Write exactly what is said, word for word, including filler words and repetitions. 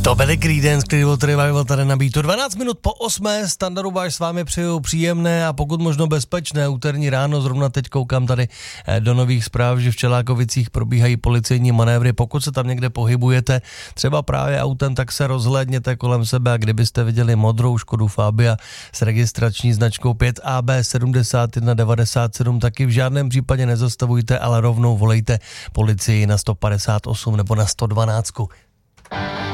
To byly Creedence Clearwater Revival tady na Beatu. dvanáct minut po osmé, Standardu Váš s vámi přeju příjemné a pokud možno bezpečné úterní ráno. Zrovna teď koukám tady do nových zpráv, že v Čelákovicích probíhají policejní manévry. Pokud se tam někde pohybujete, třeba právě autem, tak se rozhlédněte kolem sebe a kdybyste viděli modrou Škodu Fabia s registrační značkou pět A B sedmdesát jedna devadesát sedm, taky v žádném případě nezastavujte, ale rovnou volejte policii na sto padesát osm nebo na sto dvanáct.